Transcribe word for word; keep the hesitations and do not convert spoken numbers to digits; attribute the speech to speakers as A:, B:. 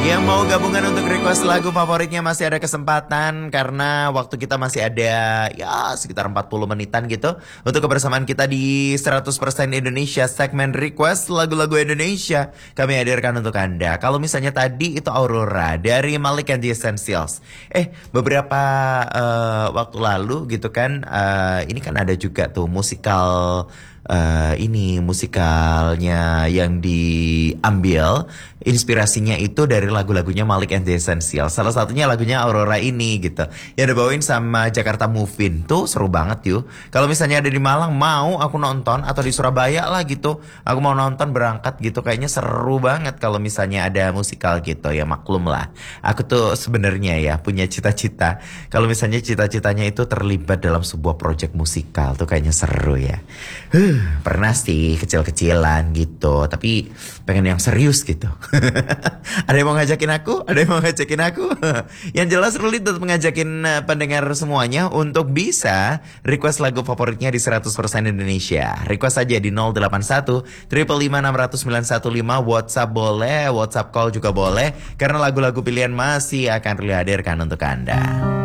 A: Yang mau gabungan untuk request lagu favoritnya masih ada kesempatan karena waktu kita masih ada ya sekitar empat puluh menitan gitu untuk kebersamaan kita di seratus persen Indonesia segmen request lagu-lagu Indonesia kami hadirkan untuk Anda. Kalau misalnya tadi itu Aurora dari Malik and the Essentials. Eh beberapa uh, waktu lalu gitu kan uh, ini kan ada juga tuh musikal Uh, ini musikalnya yang diambil inspirasinya itu dari lagu-lagunya Malik and the Essentials. Salah satunya lagunya Aurora ini gitu. Yang dibawain sama Jakarta Movin. Tuh seru banget yuk. Kalau misalnya ada di Malang mau aku nonton atau di Surabaya lah gitu. Aku mau nonton berangkat gitu. Kayaknya seru banget kalau misalnya ada musikal gitu ya, maklum lah. Aku tuh sebenarnya ya punya cita-cita. Kalau misalnya cita-citanya itu terlibat dalam sebuah proyek musikal tuh kayaknya seru ya. Huh. Pernah sih kecil-kecilan gitu, tapi pengen yang serius gitu. Ada yang mau ngajakin aku? Ada yang mau ngajakin aku? Yang jelas Ruli tetap mengajakin pendengar semuanya untuk bisa request lagu favoritnya di seratus persen Indonesia. Request aja di nol delapan satu lima lima enam nol nol sembilan satu lima. WhatsApp boleh, WhatsApp call juga boleh, karena lagu-lagu pilihan masih akan Ruli hadirkan untuk Anda.